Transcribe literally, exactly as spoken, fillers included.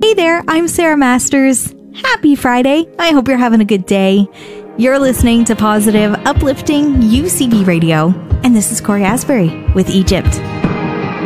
Hey there, I'm Sarah Masters. Happy Friday. I hope you're having a good day. You're listening to positive, uplifting U C B Radio. And this is Corey Asbury with Egypt.